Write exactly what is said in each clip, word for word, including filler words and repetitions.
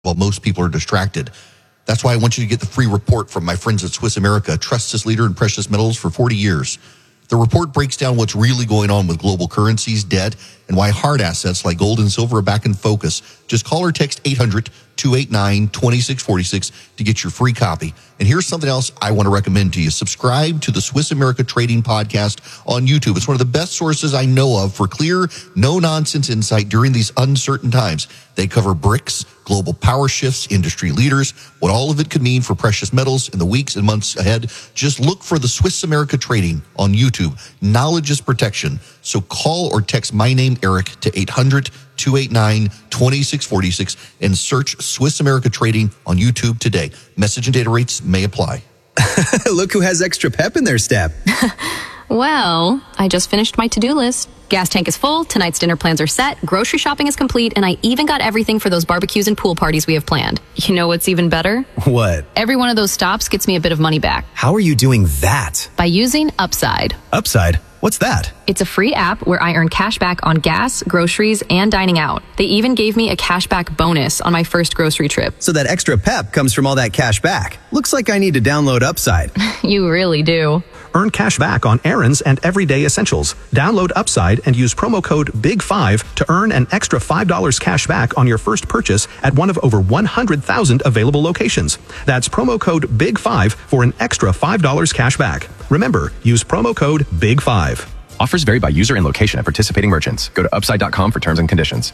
while most people are distracted. That's why I want you to get the free report from my friends at Swiss America, trusted leader in precious metals for forty years. The report breaks down what's really going on with global currencies, debt, and why hard assets like gold and silver are back in focus. Just call or text eight hundred, two eight nine, two six four six to get your free copy. And here's something else I want to recommend to you. Subscribe to the Swiss America Trading Podcast on YouTube. It's one of the best sources I know of for clear, no-nonsense insight during these uncertain times. They cover BRICS, global power shifts, industry leaders, what all of it could mean for precious metals in the weeks and months ahead. Just look for the Swiss America Trading on YouTube. Knowledge is protection. So call or text my name, Eric, to eight hundred, two eight nine, two six four six and search Swiss America Trading on YouTube today. Message and data rates may apply. Look who has extra pep in their step. Well, I just finished my to-do list. Gas tank is full, tonight's dinner plans are set, grocery shopping is complete, and I even got everything for those barbecues and pool parties we have planned. You know what's even better? What? Every one of those stops gets me a bit of money back. How are you doing that? By using Upside. Upside? What's that? It's a free app where I earn cash back on gas, groceries, and dining out. They even gave me a cashback bonus on my first grocery trip. So that extra pep comes from all that cash back. Looks like I need to download Upside. You really do. Earn cash back on errands and everyday essentials. Download Upside and use promo code big five to earn an extra five dollars cash back on your first purchase at one of over one hundred thousand available locations. That's promo code big five for an extra five dollars cash back. Remember, use promo code big five. Offers vary by user and location at participating merchants. Go to upside dot com for terms and conditions.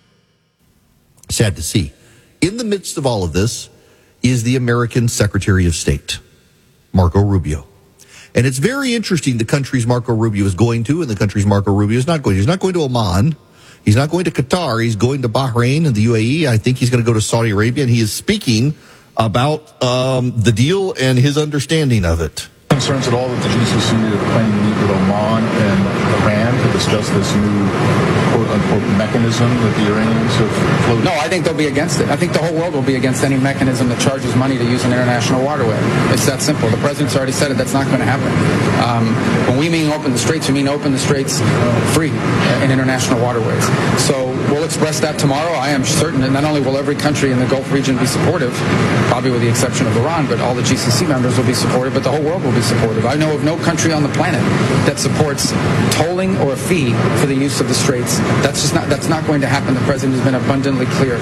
Sad to see. In the midst of all of this is the American Secretary of State, Marco Rubio. And it's very interesting the countries Marco Rubio is going to and the countries Marco Rubio is not going to. He's not going to Oman. He's not going to Qatar. He's going to Bahrain and the U A E. I think he's going to go to Saudi Arabia, and he is speaking about um, the deal and his understanding of it. Concerns at all that the G C C is planning to meet with Oman and Iran to discuss this new quote-unquote mechanism that the Iranians have floated? No, I think they'll be against it. I think the whole world will be against any mechanism that charges money to use an international waterway. It's that simple. The president's already said it. That's not going to happen. Um, when we mean open the straits, we mean open the straits free in international waterways. So we'll express that tomorrow. I am certain that not only will every country in the Gulf region be supportive, probably with the exception of Iran, but all the G C C members will be supportive, but the whole world will be supportive. I know of no country on the planet that supports tolling or a fee for the use of the straits. That's just not, that's not going to happen. The president has been abundantly clear.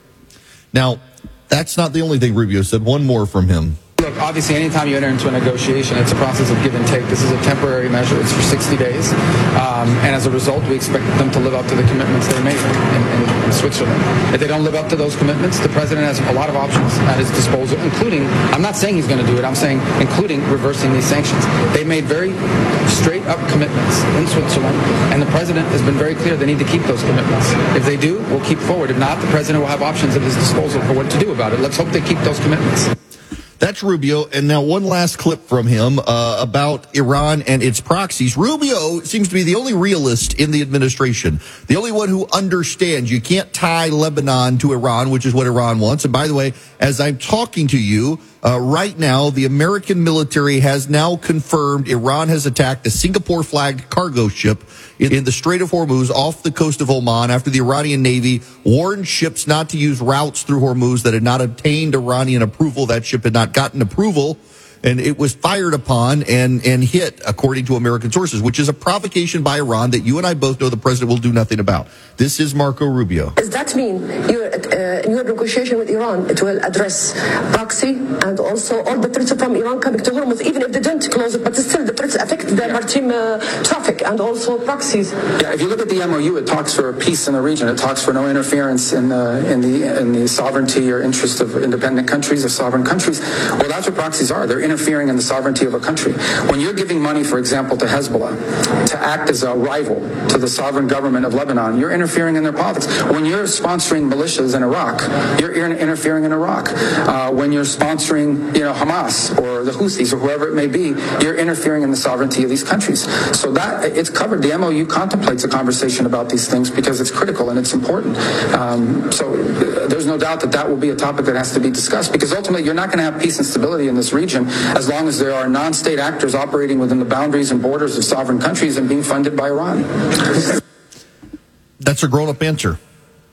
Now, that's not the only thing Rubio said. One more from him. Look, obviously, anytime you enter into a negotiation, it's a process of give and take. This is a temporary measure. It's for sixty days. Um, and as a result, we expect them to live up to the commitments they made in, in, in Switzerland. If they don't live up to those commitments, the president has a lot of options at his disposal, including, I'm not saying he's going to do it, I'm saying including reversing these sanctions. They made very straight-up commitments in Switzerland, and the president has been very clear they need to keep those commitments. If they do, we'll keep forward. If not, the president will have options at his disposal for what to do about it. Let's hope they keep those commitments. That's Rubio. And now one last clip from him uh, about Iran and its proxies. Rubio seems to be the only realist in the administration, the only one who understands you can't tie Lebanon to Iran, which is what Iran wants. And by the way, as I'm talking to you, Uh, right now, the American military has now confirmed Iran has attacked a Singapore-flagged cargo ship in, in the Strait of Hormuz off the coast of Oman after the Iranian Navy warned ships not to use routes through Hormuz that had not obtained Iranian approval. That ship had not gotten approval, and it was fired upon and, and hit, according to American sources, which is a provocation by Iran that you and I both know the president will do nothing about. This is Marco Rubio. Does that mean your, uh, in your negotiation with Iran, it will address proxy and also all the threats from Iran coming to Hormuz, even if they don't close it, but still the threats affect the maritime uh, traffic and also proxies? Yeah, if you look at the M O U, it talks for peace in the region. It talks for no interference in the in the in the sovereignty or interest of independent countries or sovereign countries. Well, that's what proxies are. They're interfering in the sovereignty of a country. When you're giving money, for example, to Hezbollah to act as a rival to the sovereign government of Lebanon, you're interfering in their politics. When you're sponsoring militias in Iraq, you're interfering in Iraq. Uh, when you're sponsoring, you know, Hamas or the Houthis or whoever it may be, you're interfering in the sovereignty of these countries. So that it's covered. The M O U contemplates a conversation about these things because it's critical and it's important. Um, so uh, there's no doubt that that will be a topic that has to be discussed, because ultimately you're not going to have peace and stability in this region as long as there are non-state actors operating within the boundaries and borders of sovereign countries and being funded by Iran. That's a grown-up answer.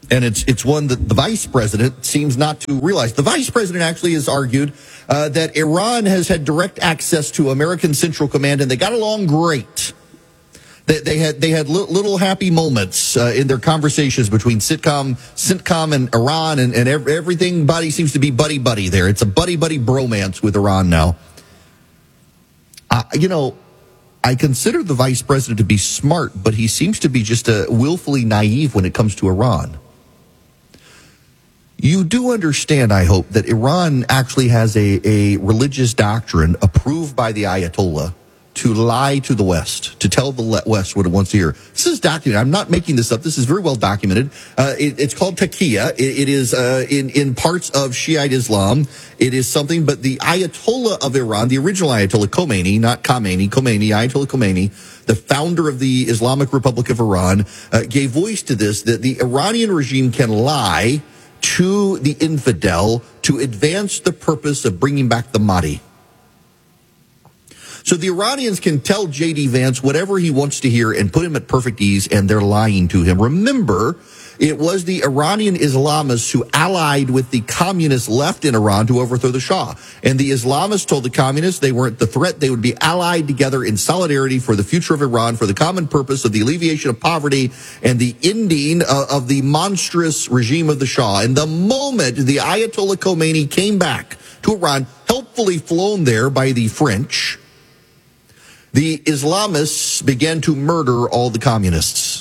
And it's it's one that the vice president seems not to realize. The vice president actually has argued uh, that Iran has had direct access to American Central Command, and they got along great. They, they had they had li- little happy moments uh, in their conversations between Sitcom, CENTCOM, and Iran, and, and ev- everything. Buddy seems to be buddy buddy there. It's a buddy buddy bromance with Iran now. Uh, you know, I consider the vice president to be smart, but he seems to be just uh, willfully naive when it comes to Iran. You do understand, I hope, that Iran actually has a, a religious doctrine approved by the Ayatollah to lie to the West, to tell the West what it wants to hear. This is documented. I'm not making this up. This is very well documented. Uh, it, it's called taqiyya. It, it is uh, in, in parts of Shiite Islam. It is something, but the Ayatollah of Iran, the original Ayatollah Khomeini, not Khamenei, Khomeini, Ayatollah Khomeini, the founder of the Islamic Republic of Iran, uh, gave voice to this, that the Iranian regime can lie to the infidel to advance the purpose of bringing back the Mahdi. So the Iranians can tell J D. Vance whatever he wants to hear and put him at perfect ease, and they're lying to him. Remember, it was the Iranian Islamists who allied with the communist left in Iran to overthrow the Shah. And the Islamists told the communists they weren't the threat. They would be allied together in solidarity for the future of Iran, for the common purpose of the alleviation of poverty and the ending uh, of the monstrous regime of the Shah. And the moment the Ayatollah Khomeini came back to Iran, helpfully flown there by the French, the Islamists began to murder all the communists.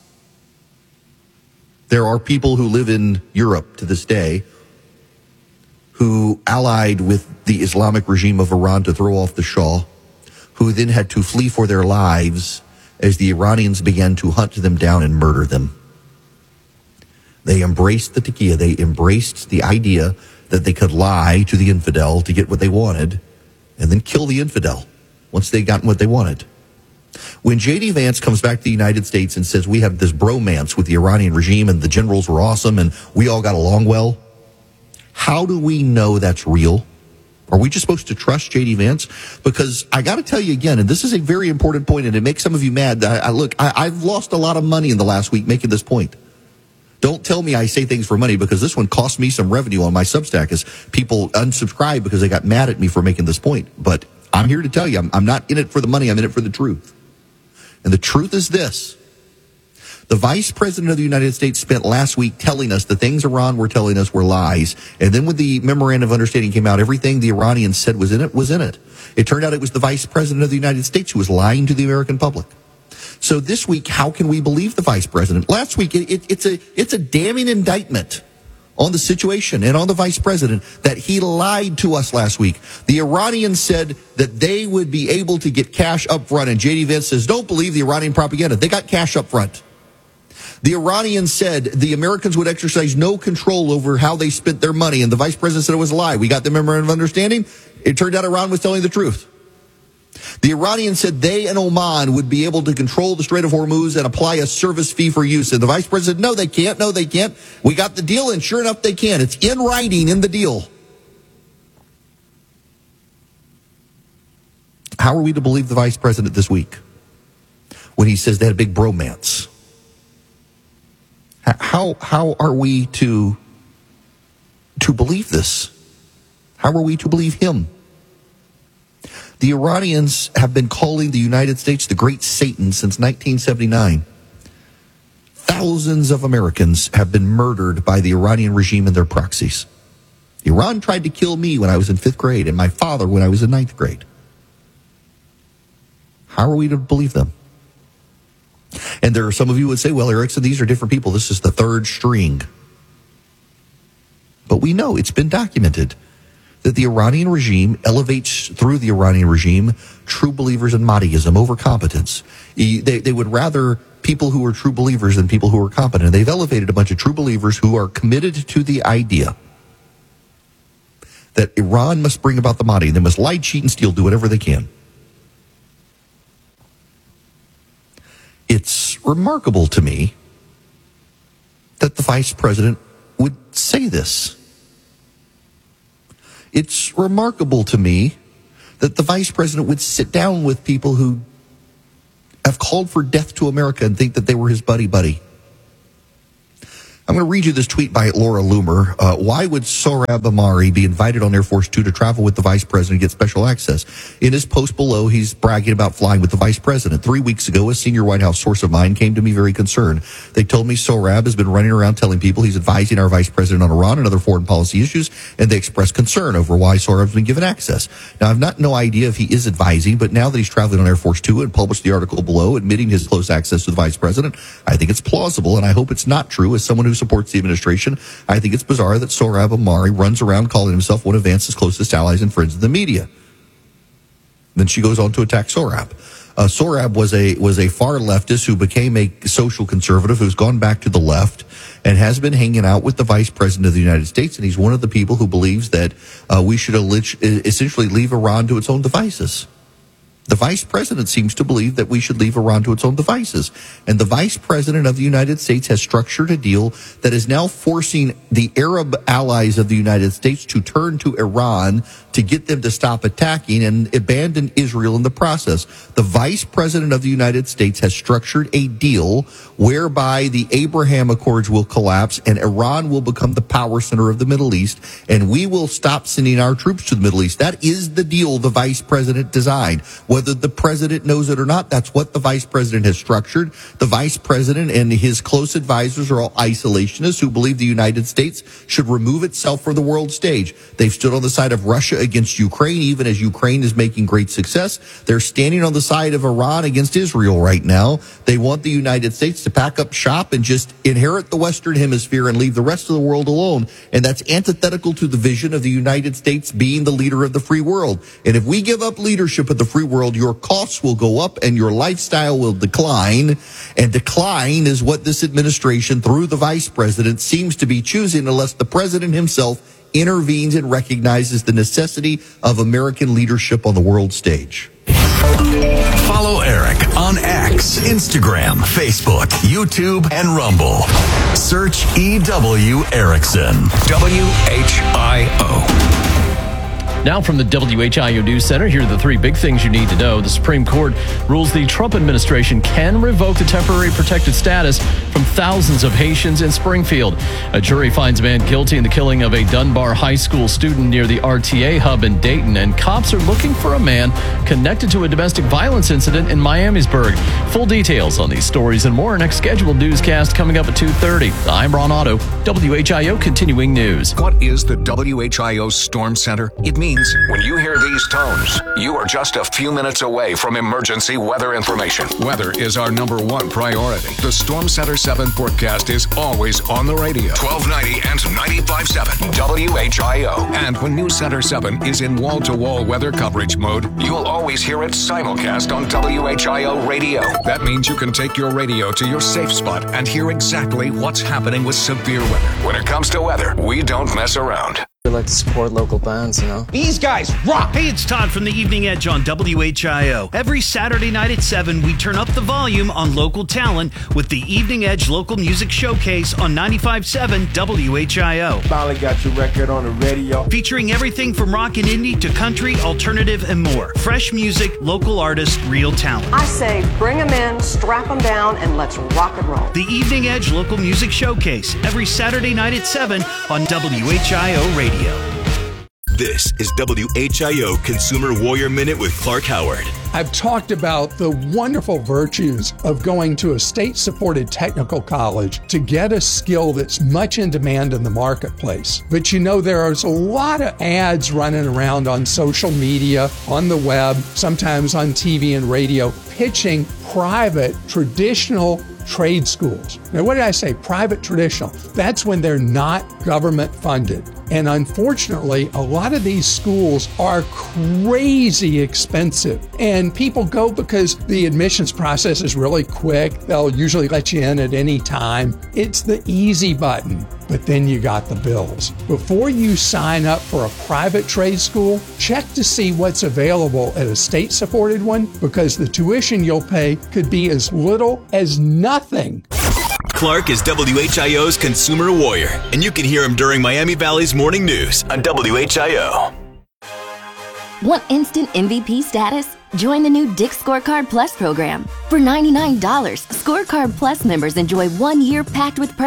There are people who live in Europe to this day who allied with the Islamic regime of Iran to throw off the Shah, who then had to flee for their lives as the Iranians began to hunt them down and murder them. They embraced the taqiyya. They embraced the idea that they could lie to the infidel to get what they wanted and then kill the infidel once they got what they wanted. When J D. Vance comes back to the United States and says we have this bromance with the Iranian regime and the generals were awesome and we all got along well, how do we know that's real? Are we just supposed to trust J D. Vance? Because I got to tell you again, and this is a very important point, and it makes some of you mad. I, I look, I, I've lost a lot of money in the last week making this point. Don't tell me I say things for money, because this one cost me some revenue on my Substack as people unsubscribe because they got mad at me for making this point. But I'm here to tell you, I'm, I'm not in it for the money, I'm in it for the truth. And the truth is this. The Vice President of the United States spent last week telling us the things Iran were telling us were lies. And then when the Memorandum of Understanding came out, everything the Iranians said was in it was in it. It turned out it was the Vice President of the United States who was lying to the American public. So this week, how can we believe the Vice President? Last week, it, it, it's a it's a damning indictment on the situation and on the Vice President that he lied to us last week. The Iranians said that they would be able to get cash up front, and J D. Vance says, don't believe the Iranian propaganda. They got cash up front. The Iranians said the Americans would exercise no control over how they spent their money, and the Vice President said it was a lie. We got the Memorandum of Understanding. It turned out Iran was telling the truth. The Iranians said they and Oman would be able to control the Strait of Hormuz and apply a service fee for use. And the Vice President said, no, they can't. No, they can't. We got the deal, and sure enough, they can. It's in writing in the deal. How are we to believe the Vice President this week when he says they had a big bromance? How, how are we to, to believe this? How are we to believe him? The Iranians have been calling the United States the Great Satan since nineteen seventy-nine. Thousands of Americans have been murdered by the Iranian regime and their proxies. Iran tried to kill me when I was in fifth grade and my father when I was in ninth grade. How are we to believe them? And there are some of you who would say, well, Erickson, these are different people. This is the third string. But we know it's been documented that the Iranian regime elevates through the Iranian regime true believers in Mahdiism over competence. They, they would rather people who are true believers than people who are competent. They've elevated a bunch of true believers who are committed to the idea that Iran must bring about the Mahdi. They must lie, cheat, and steal, do whatever they can. It's remarkable to me that the Vice President would say this. It's remarkable to me that the Vice President would sit down with people who have called for death to America and think that they were his buddy-buddy. I'm going to read you this tweet by Laura Loomer. Uh, why would Sohrab Ahmari be invited on Air Force Two to travel with the vice president and get special access? In his post below, he's bragging about flying with the vice president. Three weeks ago, a senior White House source of mine came to me very concerned. They told me Sohrab has been running around telling people he's advising our vice president on Iran and other foreign policy issues, and they expressed concern over why Sohrab's been given access. Now, I've not no idea if he is advising, but now that he's traveling on Air Force Two and published the article below admitting his close access to the vice president, I think it's plausible, and I hope it's not true. As someone who supports the administration, I think it's bizarre that Sohrab Ahmari runs around calling himself one of Vance's closest allies and friends in the media. Then she goes on to attack Sohrab. Uh, Sohrab was a was a far leftist who became a social conservative who's gone back to the left and has been hanging out with the vice president of the United States. And he's one of the people who believes that uh, we should essentially leave Iran to its own devices. The vice president seems to believe that we should leave Iran to its own devices. And the vice president of the United States has structured a deal that is now forcing the Arab allies of the United States to turn to Iran to get them to stop attacking and abandon Israel in the process. The vice president of the United States has structured a deal whereby the Abraham Accords will collapse and Iran will become the power center of the Middle East, and we will stop sending our troops to the Middle East. That is the deal the vice president designed. Whether the president knows it or not, that's what the vice president has structured. The vice president and his close advisors are all isolationists who believe the United States should remove itself from the world stage. They've stood on the side of Russia against Ukraine, even as Ukraine is making great success. They're standing on the side of Iran against Israel right now. They want the United States to pack up shop and just inherit the Western Hemisphere and leave the rest of the world alone. And that's antithetical to the vision of the United States being the leader of the free world. And if we give up leadership of the free world, your costs will go up and your lifestyle will decline. And decline is what this administration, through the vice president, seems to be choosing unless the president himself intervenes and recognizes the necessity of American leadership on the world stage. Follow Eric on X, Instagram, Facebook, YouTube, and Rumble. Search E W Erickson. W H I O. Now from the W H I O News Center, here are the three big things you need to know. The Supreme Court rules the Trump administration can revoke the temporary protected status from thousands of Haitians in Springfield. A jury finds a man guilty in the killing of a Dunbar High School student near the R T A hub in Dayton, and cops are looking for a man connected to a domestic violence incident in Miamisburg. Full details on these stories and more. Next scheduled newscast coming up at two thirty. I'm Ron Otto, W H I O Continuing News. What is the W H I O Storm Center? It means when you hear these tones, you are just a few minutes away from emergency weather information. Weather is our number one priority. The Storm Center seven forecast is always on the radio. twelve ninety and ninety-five point seven W H I O. And when News Center seven is in wall-to-wall weather coverage mode, you'll always hear it simulcast on W H I O radio. That means you can take your radio to your safe spot and hear exactly what's happening with severe weather. When it comes to weather, we don't mess around. We like to support local bands, you know. These guys rock! Hey, it's Todd from the Evening Edge on W H I O. Every Saturday night at seven, we turn up the volume on local talent with the Evening Edge Local Music Showcase on ninety-five point seven W H I O. Finally got your record on the radio. Featuring everything from rock and indie to country, alternative, and more. Fresh music, local artists, real talent. I say bring them in, strap them down, and let's rock and roll. The Evening Edge Local Music Showcase, every Saturday night at seven on W H I O Radio. This is W H I O Consumer Warrior Minute with Clark Howard. I've talked about the wonderful virtues of going to a state-supported technical college to get a skill that's much in demand in the marketplace. But you know, there's a lot of ads running around on social media, on the web, sometimes on T V and radio, pitching private, traditional trade schools. Now, what did I say? Private traditional. That's when they're not government funded. And unfortunately, a lot of these schools are crazy expensive. And people go because the admissions process is really quick. They'll usually let you in at any time. It's the easy button. But then you got the bills. Before you sign up for a private trade school, check to see what's available at a state-supported one, because the tuition you'll pay could be as little as nothing. Clark is W H I O's Consumer Warrior, and you can hear him during Miami Valley's Morning News on W H I O. Want instant M V P status? Join the new Dick's Scorecard Plus program. For ninety-nine dollars, Scorecard Plus members enjoy one year packed with perks,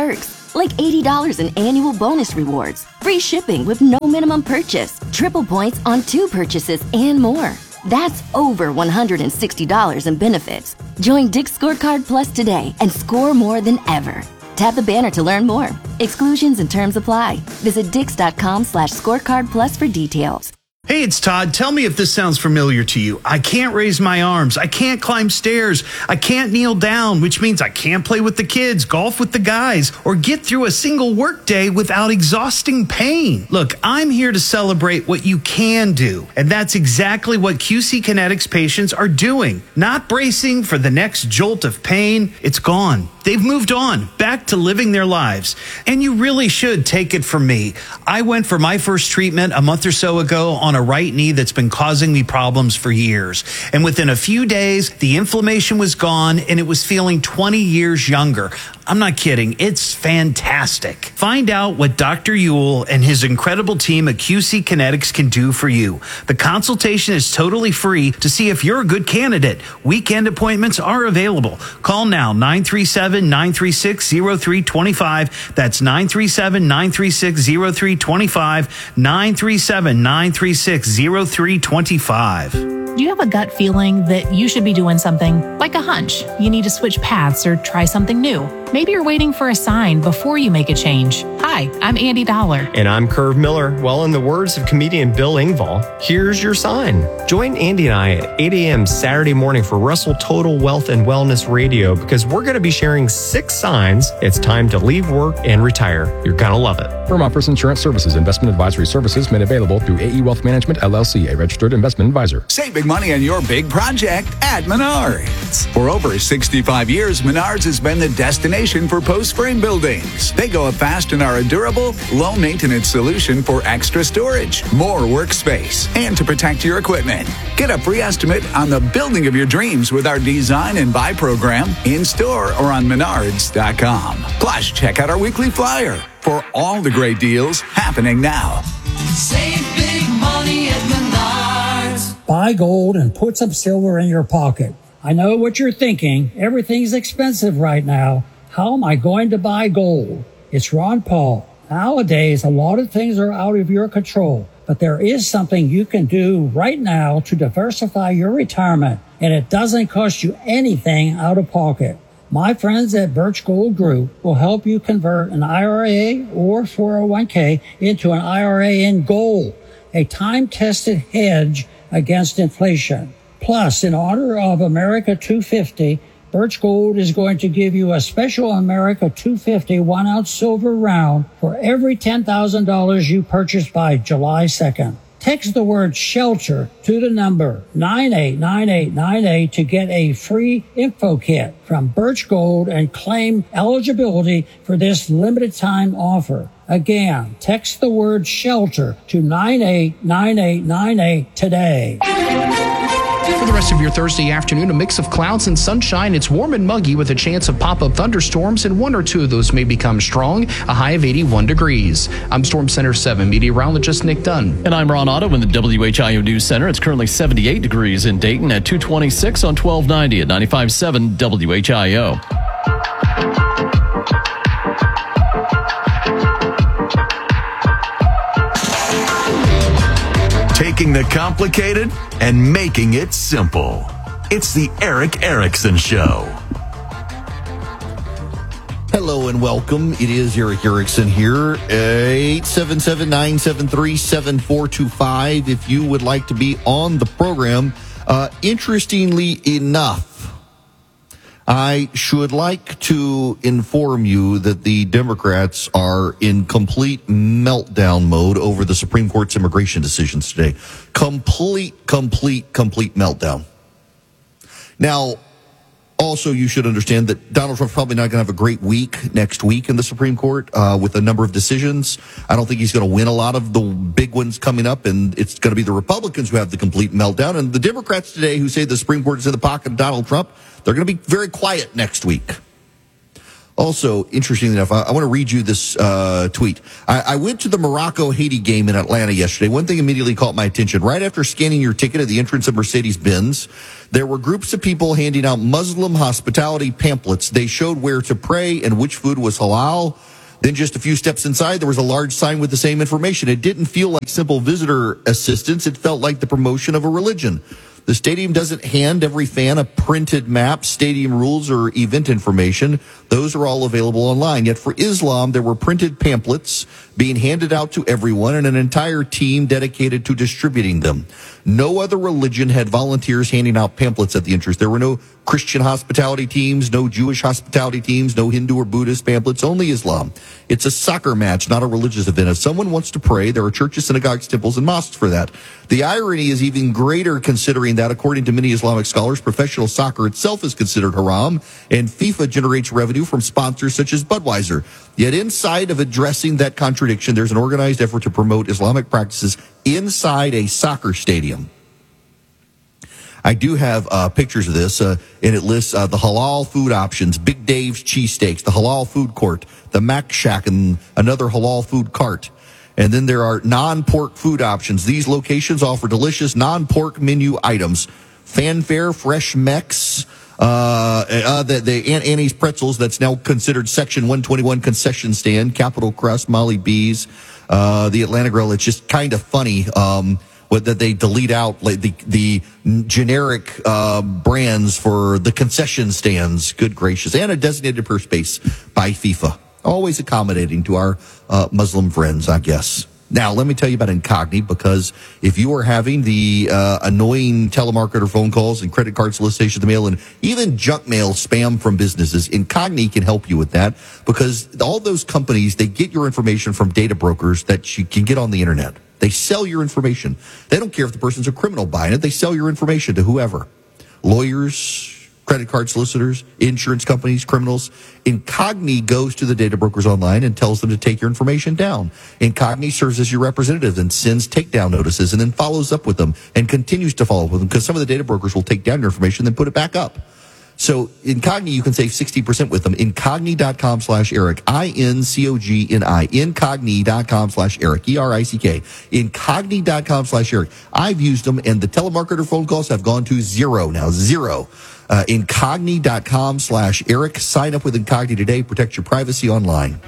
like eighty dollars in annual bonus rewards, free shipping with no minimum purchase, triple points on two purchases, and more. That's over one hundred sixty dollars in benefits. Join Dick's Scorecard Plus today and score more than ever. Tap the banner to learn more. Exclusions and terms apply. Visit dix.com slash scorecard plus for details. Hey, it's Todd. Tell me if this sounds familiar to you. I can't raise my arms. I can't climb stairs. I can't kneel down, which means I can't play with the kids, golf with the guys, or get through a single workday without exhausting pain. Look, I'm here to celebrate what you can do, and that's exactly what Q C Kinetics patients are doing. Not bracing for the next jolt of pain. It's gone. They've moved on, back to living their lives. And you really should take it from me. I went for my first treatment a month or so ago on a right knee that's been causing me problems for years. And within a few days, the inflammation was gone and it was feeling twenty years younger. I'm not kidding. It's fantastic. Find out what Doctor Ewell and his incredible team at Q C Kinetics can do for you. The consultation is totally free to see if you're a good candidate. Weekend appointments are available. Call now, nine three seven, nine three six, zero three two five. That's nine three seven, nine three six, zero three two five, nine three seven, nine three six, zero three two five. Do you have a gut feeling that you should be doing something, like a hunch? You need to switch paths or try something new. Maybe you're waiting for a sign before you make a change. Hi, I'm Andy Dollar. And I'm Curve Miller. Well, in the words of comedian Bill Engvall, here's your sign. Join Andy and I at eight a.m. Saturday morning for Russell Total Wealth and Wellness Radio, because we're going to be sharing six signs it's time to leave work and retire. You're going to love it. Firm offers insurance services. Investment advisory services made available through A E Wealth Management, L L C, a registered investment advisor. Save big money on your big project at Menards. For over sixty-five years, Menards has been the destination for post-frame buildings. They go up fast and are a durable, low-maintenance solution for extra storage, more workspace, and to protect your equipment. Get a free estimate on the building of your dreams with our Design and Buy program in-store or on menards dot com. Plus, check out our weekly flyer for all the great deals happening now. Save big money at Menards. Buy gold and put some silver in your pocket. I know what you're thinking. Everything's expensive right now. How am I going to buy gold? It's Ron Paul. Nowadays, a lot of things are out of your control, but there is something you can do right now to diversify your retirement, and it doesn't cost you anything out of pocket. My friends at Birch Gold Group will help you convert an I R A or four oh one k into an I R A in gold, a time-tested hedge against inflation. Plus, in honor of America two fifty, Birch Gold is going to give you a special America two fifty one-ounce silver round for every ten thousand dollars you purchase by July second. Text the word SHELTER to the number nine eight nine eight nine eight to get a free info kit from Birch Gold and claim eligibility for this limited time offer. Again, text the word SHELTER to nine eight nine eight nine eight today. For the rest of your Thursday afternoon, a mix of clouds and sunshine. It's warm and muggy with a chance of pop-up thunderstorms, and one or two of those may become strong, a high of eighty-one degrees. I'm Storm Center seven meteorologist Nick Dunn. And I'm Ron Otto in the W H I O News Center. It's currently seventy-eight degrees in Dayton at two twenty-six on twelve ninety at ninety-five point seven W H I O. Taking the complicated and making it simple. It's the Erick Erickson Show. Hello and welcome. It is Erick Erickson here. eight seven seven, nine seven three, seven four two five if you would like to be on the program. Uh, interestingly enough, I should like to inform you that the Democrats are in complete meltdown mode over the Supreme Court's immigration decisions today. Complete, complete, complete meltdown. Now, also, you should understand that Donald Trump's probably not going to have a great week next week in the Supreme Court uh, with a number of decisions. I don't think he's going to win a lot of the big ones coming up, and it's going to be the Republicans who have the complete meltdown. And the Democrats today who say the Supreme Court is in the pocket of Donald Trump, they're going to be very quiet next week. Also, interestingly enough, I, I want to read you this uh, tweet. I, I went to the Morocco-Haiti game in Atlanta yesterday. One thing immediately caught my attention. Right after scanning your ticket at the entrance of Mercedes-Benz, there were groups of people handing out Muslim hospitality pamphlets. They showed where to pray and which food was halal. Then just a few steps inside, there was a large sign with the same information. It didn't feel like simple visitor assistance. It felt like the promotion of a religion. The stadium doesn't hand every fan a printed map, stadium rules, or event information. Those are all available online. Yet for Islam, there were printed pamphlets being handed out to everyone and an entire team dedicated to distributing them. No other religion had volunteers handing out pamphlets at the entrance. There were no Christian hospitality teams, no Jewish hospitality teams, no Hindu or Buddhist pamphlets, only Islam. It's a soccer match, not a religious event. If someone wants to pray, there are churches, synagogues, temples, and mosques for that. The irony is even greater considering that, according to many Islamic scholars, professional soccer itself is considered haram, and FIFA generates revenue from sponsors such as Budweiser. Yet inside of addressing that contradiction, there's an organized effort to promote Islamic practices inside a soccer stadium. I do have uh, pictures of this, uh, and it lists uh, the halal food options, Big Dave's Cheesesteaks, the halal food court, the Mac Shack, and another halal food cart. And then there are non-pork food options. These locations offer delicious non-pork menu items. Fanfare, Fresh Mex, uh, uh, the, the Aunt Annie's Pretzels, that's now considered Section one twenty-one concession stand, Capital Crust, Molly B's, uh, the Atlanta Grill. It's just kind of funny, um, what, that they delete out like the, the generic, uh, brands for the concession stands. Good gracious. And a designated per space by FIFA. Always accommodating to our uh, Muslim friends, I guess. Now, let me tell you about Incogni, because if you are having the uh, annoying telemarketer phone calls and credit card solicitation in the mail and even junk mail spam from businesses, Incogni can help you with that, because all those companies, they get your information from data brokers that you can get on the internet. They sell your information. They don't care if the person's a criminal buying it. They sell your information to whoever. Lawyers, credit card solicitors, insurance companies, criminals. Incogni goes to the data brokers online and tells them to take your information down. Incogni serves as your representative and sends takedown notices and then follows up with them and continues to follow up with them, because some of the data brokers will take down your information and then put it back up. So Incogni, you can save sixty percent with them. Incogni.com slash Eric. I N C O G N I. Incogni.com slash Eric. E R I C K. Incogni.com slash Eric. I've used them, and the telemarketer phone calls have gone to zero now. Zero. Uh, Incogni.com slash Eric. Sign up with Incogni today. Protect your privacy online.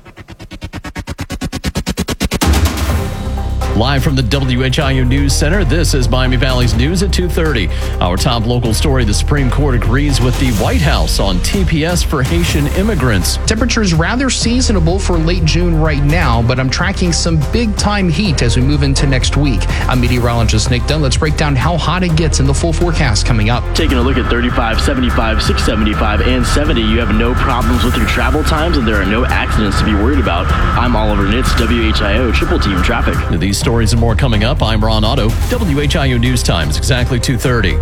Live from the W H I O News Center, this is Miami Valley's News at two thirty. Our top local story, the Supreme Court agrees with the White House on T P S for Haitian immigrants. Temperatures rather seasonable for late June right now, but I'm tracking some big-time heat as we move into next week. I'm meteorologist Nick Dunn. Let's break down how hot it gets in the full forecast coming up. Taking a look at thirty-five, seventy-five, six seventy-five, and seventy, you have no problems with your travel times, and there are no accidents to be worried about. I'm Oliver Nitz, W H I O Triple Team Traffic. These stories and more coming up. I'm Ron Otto. W H I O News Times, exactly two thirty.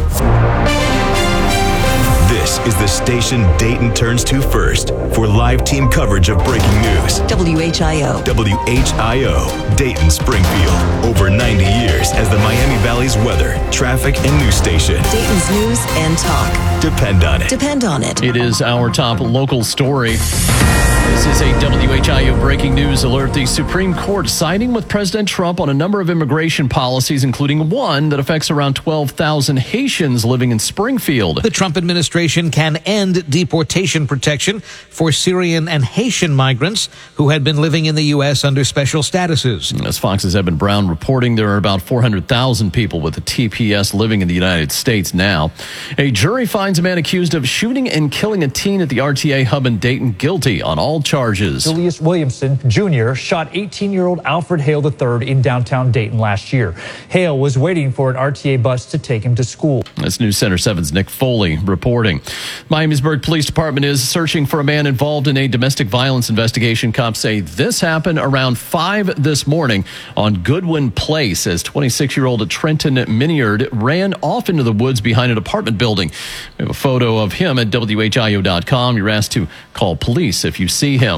This is the station Dayton turns to first for live team coverage of breaking news. W H I O. W H I O, Dayton Springfield. Over ninety years as the Miami Valley's weather, traffic, and news station. Dayton's news and talk. Depend on it. Depend on it. It is our top local story. This is a W H I O breaking news alert. The Supreme Court siding with President Trump on a number of immigration policies, including one that affects around twelve thousand Haitians living in Springfield. The Trump administration can end deportation protection for Syrian and Haitian migrants who had been living in the U S under special statuses. As Fox's Eben Brown reporting, there are about four hundred thousand people with a T P S living in the United States now. A jury finds a man accused of shooting and killing a teen at the R T A hub in Dayton guilty on all charges. Julius Williamson Junior shot eighteen-year-old Alfred Hale the third in downtown Dayton last year. Hale was waiting for an R T A bus to take him to school. That's News Center seven's Nick Foley reporting. Miamisburg Police Department is searching for a man involved in a domestic violence investigation. Cops say this happened around five this morning on Goodwin Place as twenty-six-year-old Trenton Miniard ran off into the woods behind an apartment building. We have a photo of him at W H I O dot com. You're asked to call police if you see him.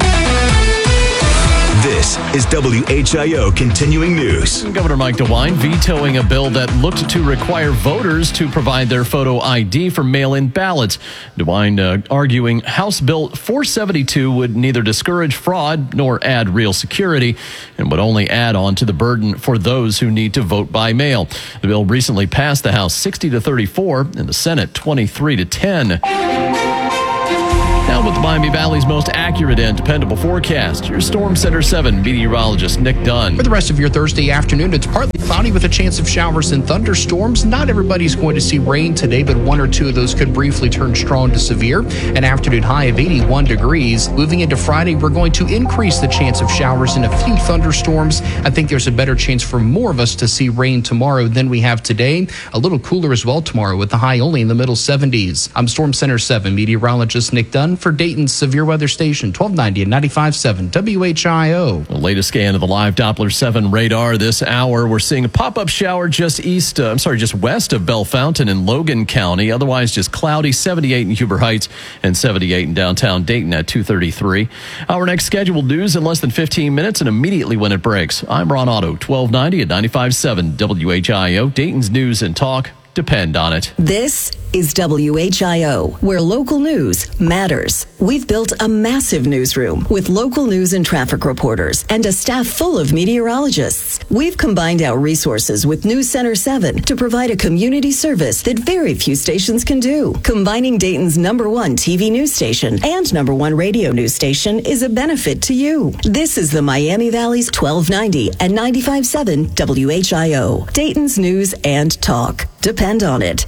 This is W H I O Continuing News. Governor Mike DeWine vetoing a bill that looked to require voters to provide their photo I D for mail-in ballots. DeWine uh, arguing House Bill four seventy-two would neither discourage fraud nor add real security and would only add on to the burden for those who need to vote by mail. The bill recently passed the House sixty to thirty-four and the Senate twenty-three to ten. Now, Now with Miami Valley's most accurate and dependable forecast, your Storm Center seven meteorologist Nick Dunn. For the rest of your Thursday afternoon, it's partly cloudy with a chance of showers and thunderstorms. Not everybody's going to see rain today, but one or two of those could briefly turn strong to severe. An afternoon high of eighty-one degrees. Moving into Friday, we're going to increase the chance of showers and a few thunderstorms. I think there's a better chance for more of us to see rain tomorrow than we have today. A little cooler as well tomorrow with the high only in the middle seventies. I'm Storm Center seven meteorologist Nick Dunn for Dayton's Severe Weather Station, twelve ninety and ninety-five point seven W H I O. The latest scan of the live Doppler seven radar this hour. We're seeing a pop-up shower just east, uh, I'm sorry, just west of Bell Fountain in Logan County. Otherwise, just cloudy, seventy-eight in Huber Heights and seventy-eight in downtown Dayton at two thirty-three. Our next scheduled news in less than fifteen minutes and immediately when it breaks. I'm Ron Otto, twelve ninety and ninety-five point seven W H I O. Dayton's News and Talk. Depend on it. This is W H I O, where local news matters. We've built a massive newsroom with local news and traffic reporters and a staff full of meteorologists. We've combined our resources with News Center seven to provide a community service that very few stations can do. Combining Dayton's number one T V news station and number one radio news station is a benefit to you. This is the Miami Valley's twelve ninety and ninety-five point seven W H I O, Dayton's News and Talk. Depend on it.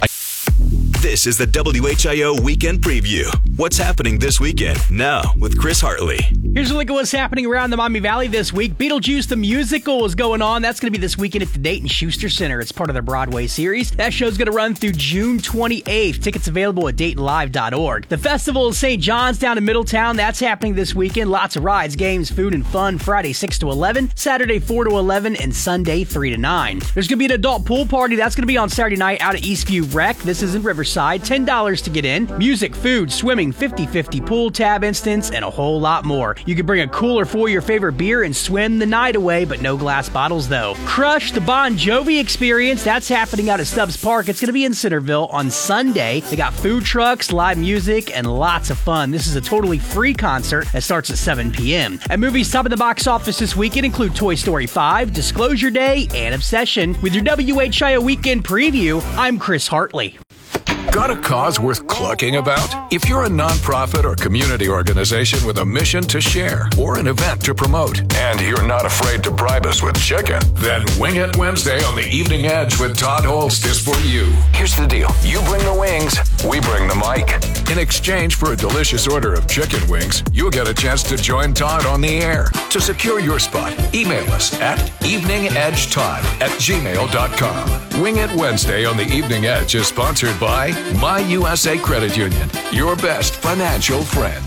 This is the W H I O Weekend Preview. What's happening this weekend? Now with Chris Hartley. Here's a look at what's happening around the Miami Valley this week. Beetlejuice the Musical is going on. That's going to be this weekend at the Dayton Schuster Center. It's part of their Broadway series. That show's going to run through June twenty-eighth. Tickets available at Dayton Live dot org. The Festival of Saint John's down in Middletown. That's happening this weekend. Lots of rides, games, food, and fun. Friday six to eleven, Saturday four to eleven, and Sunday three to nine. There's going to be an adult pool party. That's going to be on Saturday night out at Eastview Rec. This is in Riverside. ten dollars to get in. Music, food, swimming, fifty-fifty pool tab instance, and a whole lot more. You can bring a cooler for your favorite beer and swim the night away, but no glass bottles though. Crush the Bon Jovi experience. That's happening out at Stubbs Park. It's going to be in Centerville on Sunday. They got food trucks, live music, and lots of fun. This is a totally free concert that starts at seven p.m. And movies top of the box office this weekend include Toy Story five, Disclosure Day, and Obsession. With your W H I O Weekend Preview, I'm Chris Hartley. Got a cause worth clucking about? If you're a nonprofit or community organization with a mission to share or an event to promote, and you're not afraid to bribe us with chicken, then Wing It Wednesday on the Evening Edge with Todd Holst is for you. Here's the deal. You bring the wings, we bring the mic. In exchange for a delicious order of chicken wings, you'll get a chance to join Todd on the air. To secure your spot, email us at eveningedgetodd at gmail dot com. Wing It Wednesday on the Evening Edge is sponsored by My U S A Credit Union, your best financial friend.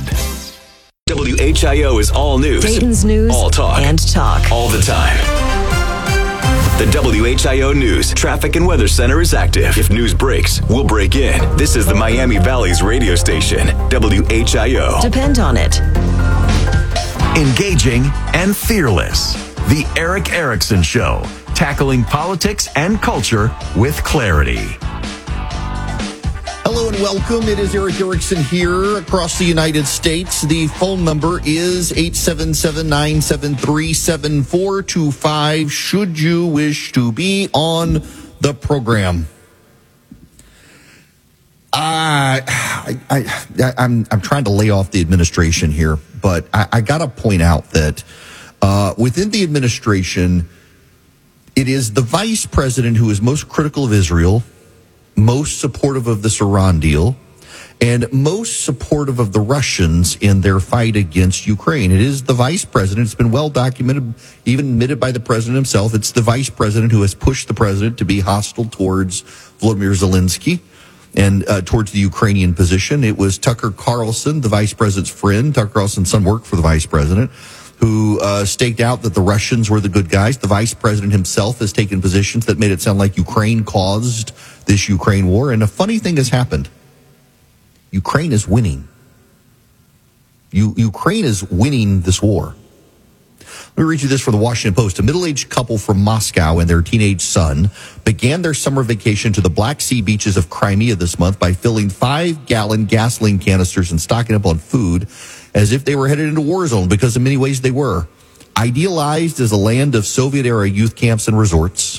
W H I O is all news. Dayton's News all talk. and Talk. All the time. The W H I O News Traffic and Weather Center is active. If news breaks, we'll break in. This is the Miami Valley's radio station, W H I O. Depend on it. Engaging and fearless. The Eric Erickson Show, tackling politics and culture with clarity. Hello and welcome. It is Eric Erickson here across the United States. The phone number is eight seven seven, nine seven three, seven four two five should you wish to be on the program. Uh, I, I, I'm, I'm trying to lay off the administration here, but I, I got to point out that uh, within the administration, it is the vice president who is most critical of Israel, most supportive of this Iran deal, and most supportive of the Russians in their fight against Ukraine. It is the vice president. It's been well documented, even admitted by the president himself. It's the vice president who has pushed the president to be hostile towards Volodymyr Zelensky and uh, towards the Ukrainian position. It was Tucker Carlson, the vice president's friend. Tucker Carlson's son worked for the vice president, who uh, staked out that the Russians were the good guys. The vice president himself has taken positions that made it sound like Ukraine caused this Ukraine war. And a funny thing has happened. Ukraine is winning. U- Ukraine is winning this war. Let me read you this from the Washington Post. A middle-aged couple from Moscow and their teenage son began their summer vacation to the Black Sea beaches of Crimea this month by filling five-gallon gasoline canisters and stocking up on food as if they were headed into war zone, because in many ways they were. Idealized as a land of Soviet-era youth camps and resorts,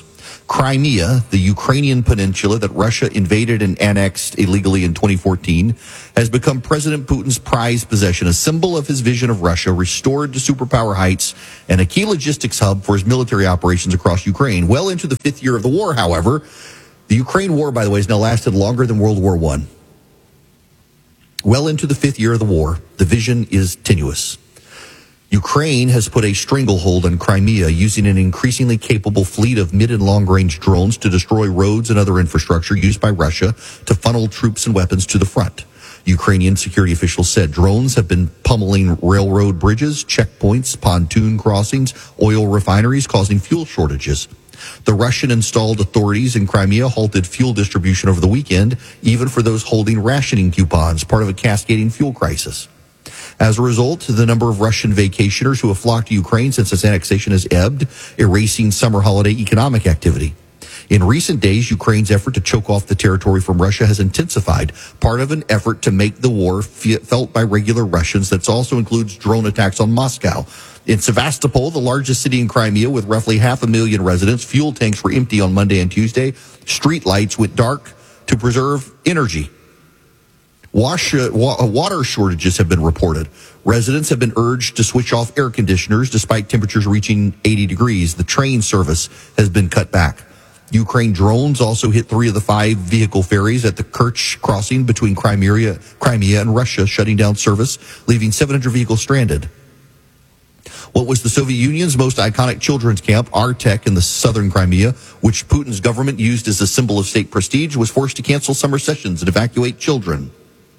Crimea, the Ukrainian peninsula that Russia invaded and annexed illegally in twenty fourteen, has become President Putin's prized possession, a symbol of his vision of Russia restored to superpower heights and a key logistics hub for his military operations across Ukraine. Well into the fifth year of the war, however, the Ukraine war, by the way, has now lasted longer than World War One. Well into the fifth year of the war, the vision is tenuous. Ukraine has put a stranglehold on Crimea using an increasingly capable fleet of mid and long-range drones to destroy roads and other infrastructure used by Russia to funnel troops and weapons to the front. Ukrainian security officials said drones have been pummeling railroad bridges, checkpoints, pontoon crossings, oil refineries, causing fuel shortages. The Russian-installed authorities in Crimea halted fuel distribution over the weekend, even for those holding rationing coupons, part of a cascading fuel crisis. As a result, the number of Russian vacationers who have flocked to Ukraine since its annexation has ebbed, erasing summer holiday economic activity. In recent days, Ukraine's effort to choke off the territory from Russia has intensified, part of an effort to make the war felt by regular Russians that also includes drone attacks on Moscow. In Sevastopol, the largest city in Crimea with roughly half a million residents, fuel tanks were empty on Monday and Tuesday. Street lights went dark to preserve energy. Wash, uh, wa- water shortages have been reported. Residents have been urged to switch off air conditioners despite temperatures reaching eighty degrees. The train service has been cut back. Ukraine drones also hit three of the five vehicle ferries at the Kerch crossing between Crimea, Crimea and Russia, shutting down service, leaving seven hundred vehicles stranded. What was the Soviet Union's most iconic children's camp, Artek in the southern Crimea, which Putin's government used as a symbol of state prestige, was forced to cancel summer sessions and evacuate children.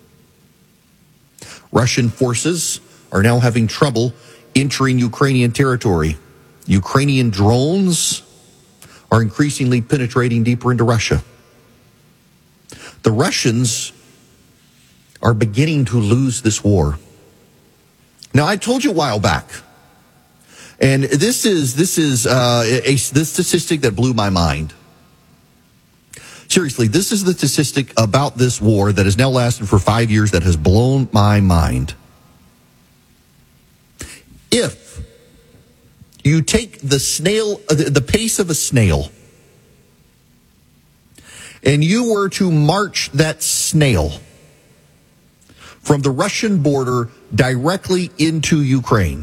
Russian forces are now having trouble entering Ukrainian territory. Ukrainian drones are increasingly penetrating deeper into Russia. The Russians are beginning to lose this war. Now, I told you a while back, and this is this is uh, a this statistic that blew my mind. Seriously, this is the statistic about this war that has now lasted for five years that has blown my mind. If you take the snail, the pace of a snail, and you were to march that snail from the Russian border directly into Ukraine,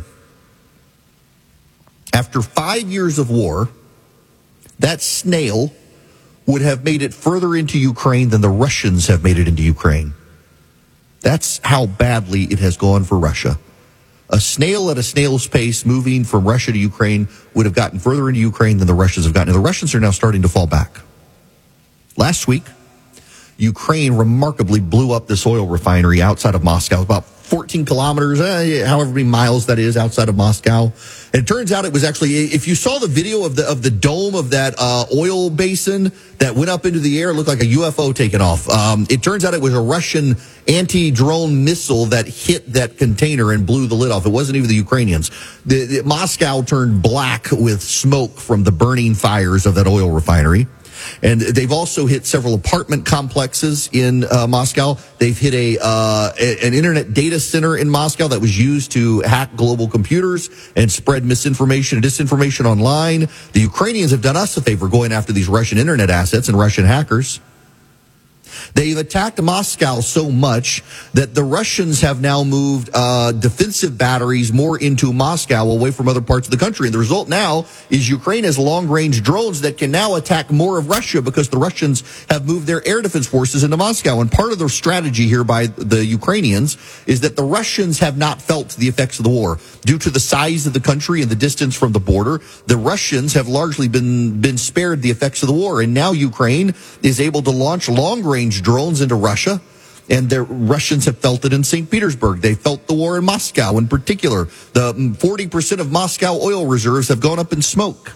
after five years of war, that snail would have made it further into Ukraine than the Russians have made it into Ukraine. That's how badly it has gone for Russia. A snail at a snail's pace moving from Russia to Ukraine would have gotten further into Ukraine than the Russians have gotten. And the Russians are now starting to fall back. Last week, Ukraine remarkably blew up this oil refinery outside of Moscow, about fourteen kilometers, eh, however many miles that is outside of Moscow. And it turns out it was actually, if you saw the video of the of the dome of that uh, oil basin that went up into the air, it looked like a U F O taking off. Um, it turns out it was a Russian anti-drone missile that hit that container and blew the lid off. It wasn't even the Ukrainians. The, the, Moscow turned black with smoke from the burning fires of that oil refinery. And they've also hit several apartment complexes in uh, Moscow. They've hit a, uh, an internet data center in Moscow that was used to hack global computers and spread misinformation and disinformation online. The Ukrainians have done us a favor going after these Russian internet assets and Russian hackers. They've attacked Moscow so much that the Russians have now moved uh, defensive batteries more into Moscow away from other parts of the country. And the result now is Ukraine has long-range drones that can now attack more of Russia because the Russians have moved their air defense forces into Moscow. And part of the strategy here by the Ukrainians is that the Russians have not felt the effects of the war. Due to the size of the country and the distance from the border, the Russians have largely been, been spared the effects of the war. And now Ukraine is able to launch long-range drones into Russia, and the Russians have felt it in Saint Petersburg. They felt the war in Moscow in particular. The forty percent of Moscow oil reserves have gone up in smoke.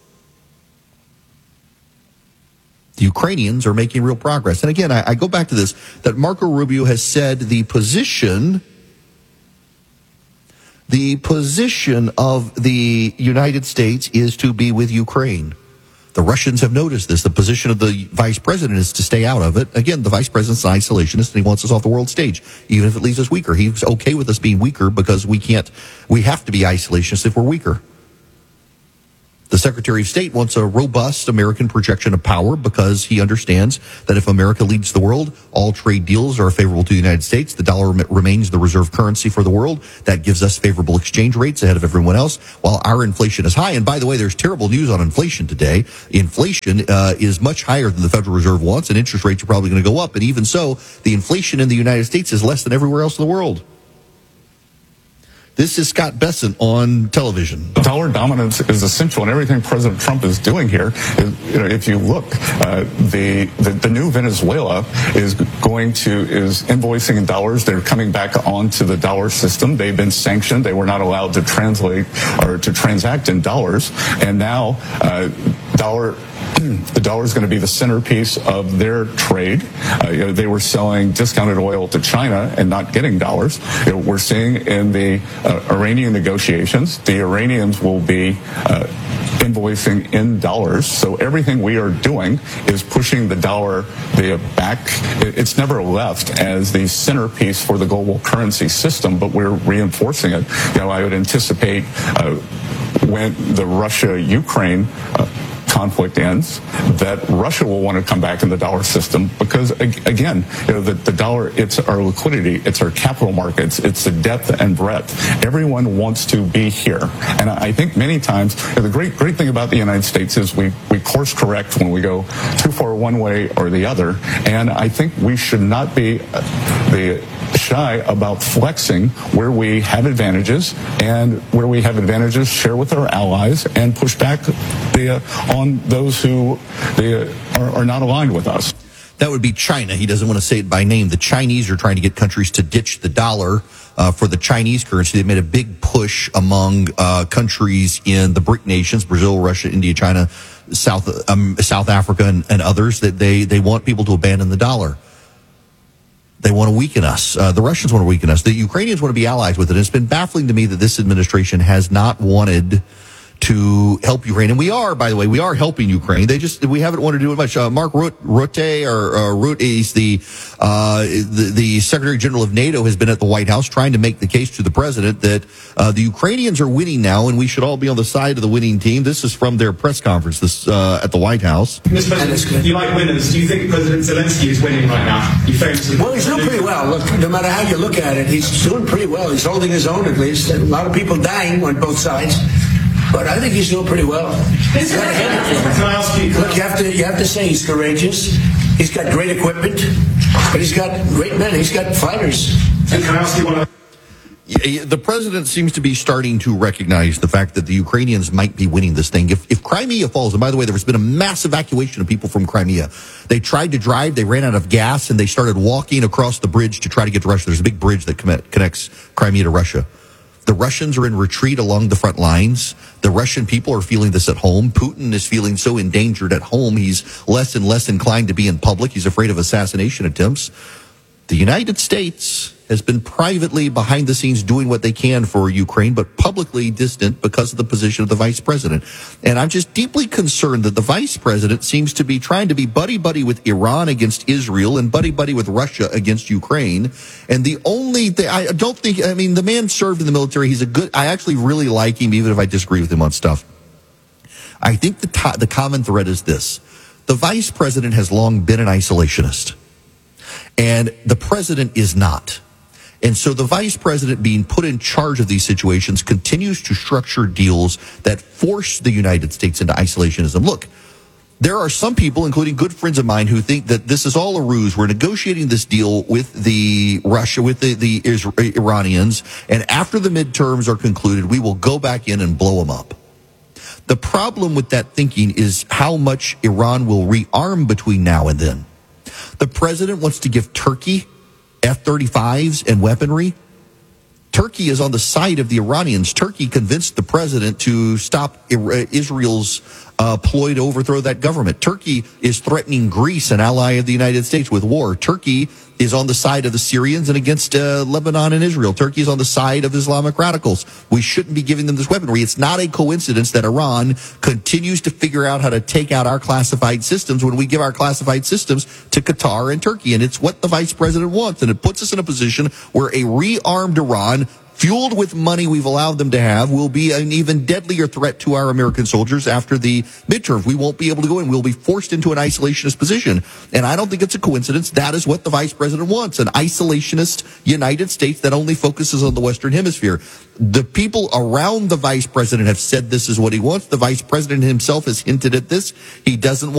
The Ukrainians are making real progress. And again, I, I go back to this, that Marco Rubio has said the position, the position of the United States is to be with Ukraine. The Russians have noticed this. The position of the vice president is to stay out of it. Again, the vice president's an isolationist, and he wants us off the world stage, even if it leaves us weaker. He's okay with us being weaker because we can't, we have to be isolationists if we're weaker. The Secretary of State wants a robust American projection of power because he understands that if America leads the world, all trade deals are favorable to the United States. The dollar rem- remains the reserve currency for the world. That gives us favorable exchange rates ahead of everyone else, while our inflation is high. And by the way, there's terrible news on inflation today. Inflation uh, is much higher than the Federal Reserve wants, and interest rates are probably going to go up. And even so, the inflation in the United States is less than everywhere else in the world. This is Scott Bessent on television. Dollar dominance is essential, and everything President Trump is doing here is, you know, if you look, uh, the, the the new Venezuela is going to is invoicing in dollars. They're coming back onto the dollar system. They've been sanctioned. They were not allowed to translate or to transact in dollars, and now uh, dollar. The dollar is going to be the centerpiece of their trade. Uh, you know, they were selling discounted oil to China and not getting dollars. You know, we're seeing in the uh, Iranian negotiations, the Iranians will be uh, invoicing in dollars. So everything we are doing is pushing the dollar the back. It's never left as the centerpiece for the global currency system, but we're reinforcing it. You know, I would anticipate uh, when the Russia-Ukraine uh, conflict ends, that Russia will want to come back in the dollar system because, again, you know, the, the dollar, it's our liquidity, it's our capital markets, it's the depth and breadth. Everyone wants to be here. And I think many times, you know, the great great thing about the United States is we, we course correct when we go too far one way or the other. And I think we should not be the shy about flexing where we have advantages, and where we have advantages, share with our allies and push back the, uh, on those who they, uh, are, are not aligned with us. That would be China. He doesn't want to say it by name. The Chinese are trying to get countries to ditch the dollar uh, for the Chinese currency. They made a big push among uh, countries in the BRIC nations, Brazil, Russia, India, China, South um, South Africa, and, and others, that they, they want people to abandon the dollar. They want to weaken us. Uh, the Russians want to weaken us. The Ukrainians want to be allies with it. And it's been baffling to me that this administration has not wanted to help Ukraine. And we are, by the way, we are helping Ukraine. They just, we haven't wanted to do it much. Uh, Mark Rutte, Rutte, or uh, Rutte, he's the, uh, the, the Secretary General of NATO, has been at the White House trying to make the case to the president that uh, the Ukrainians are winning now, and we should all be on the side of the winning team. This is from their press conference this uh, at the White House. Mister President, you like winners. Do you think President Zelensky is winning right now? You famously well, he's doing pretty well. Look, no matter how you look at it, he's doing pretty well. He's holding his own, at least. A lot of people dying on both sides. But I think he's doing pretty well. Can I ask you? Look, you have to you have to say he's courageous. He's got great equipment, but he's got great men. He's got fighters. And can I ask you one? The president seems to be starting to recognize the fact that the Ukrainians might be winning this thing. If, if Crimea falls, and by the way, there's been a mass evacuation of people from Crimea. They tried to drive, they ran out of gas, and they started walking across the bridge to try to get to Russia. There's a big bridge that connects Crimea to Russia. The Russians are in retreat along the front lines. The Russian people are feeling this at home. Putin is feeling so endangered at home, he's less and less inclined to be in public. He's afraid of assassination attempts. The United States has been privately behind the scenes doing what they can for Ukraine, but publicly distant because of the position of the vice president. And I'm just deeply concerned that the vice president seems to be trying to be buddy-buddy with Iran against Israel and buddy-buddy with Russia against Ukraine. And the only thing, I don't think, I mean, the man served in the military. He's a good, I actually really like him, even if I disagree with him on stuff. I think the, to, the common thread is this. The vice president has long been an isolationist, and the president is not. And so the vice president, being put in charge of these situations, continues to structure deals that force the United States into isolationism. Look, there are some people, including good friends of mine, who think that this is all a ruse. We're negotiating this deal with the Russia, with the, the Isra- Iranians, and after the midterms are concluded, we will go back in and blow them up. The problem with that thinking is how much Iran will rearm between now and then. The president wants to give Turkey F thirty-fives and weaponry. Turkey is on the side of the Iranians. Turkey convinced the president to stop Israel's uh, ploy to overthrow that government. Turkey is threatening Greece, an ally of the United States, with war. Turkey is on the side of the Syrians and against uh, Lebanon and Israel. Turkey is on the side of Islamic radicals. We shouldn't be giving them this weaponry. It's not a coincidence that Iran continues to figure out how to take out our classified systems when we give our classified systems to Qatar and Turkey. And it's what the vice president wants. And it puts us in a position where a rearmed Iran fueled with money we've allowed them to have, will be an even deadlier threat to our American soldiers after the midterms. We won't be able to go in. We'll be forced into an isolationist position. And I don't think it's a coincidence. That is what the vice president wants, an isolationist United States that only focuses on the Western Hemisphere. The people around the vice president have said this is what he wants. The vice president himself has hinted at this. He doesn't want